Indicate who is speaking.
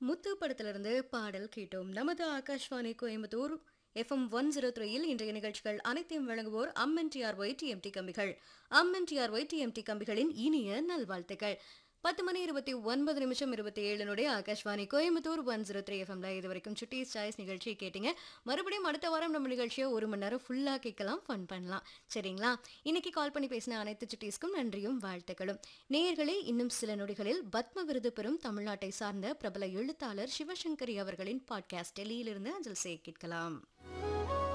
Speaker 1: முத்து படத்திலிருந்து பாடல் கேட்டோம். நமது ஆகாஷ்வாணி கோயம்புத்தூர் எஃப்எம் 103யில் இன்றைய நிகழ்ச்சிகள் அனைத்தையும் வழங்குவோர் அம்என்டிஆர்ஒய் டிஎம்டி கம்பிகள். அம்என்டிஆர்ஒய் டிஎம்டி கம்பிகளின் இனிய நல்வாழ்த்துக்கள். 10 மணி 29 நிமிஷம் 27 ஆகாஷ்வாணி கோயம்புத்தூர் 103 எஃப்எம்ல இது வரைக்கும் சுட்டீஸ் சாய்ஸ் நிகழ்ச்சி கேட்டீங்க. மறுபடியும் அடுத்த வாரம் நம்ம நிகழ்ச்சியை 1 மணி நேரம் ஃபுல்லா கேட்கலாம், ஃபன் பண்ணலாம். சரிங்களா? இன்னைக்கு கால் பண்ணி பேசின அனைத்து சுட்டீஸ்க்கும் நன்றியும் வாழ்த்துக்களும். நேயர்களே, இன்னும் சில நொடிகளில் பத்ம விருது பெறும் தமிழ்நாட்டை சார்ந்த பிரபல எழுத்தாளர் சிவசங்கரி அவர்களின் பாட்காஸ்ட் டெல்லியிலிருந்து அஞ்சல் செய்ய கேட்கலாம்.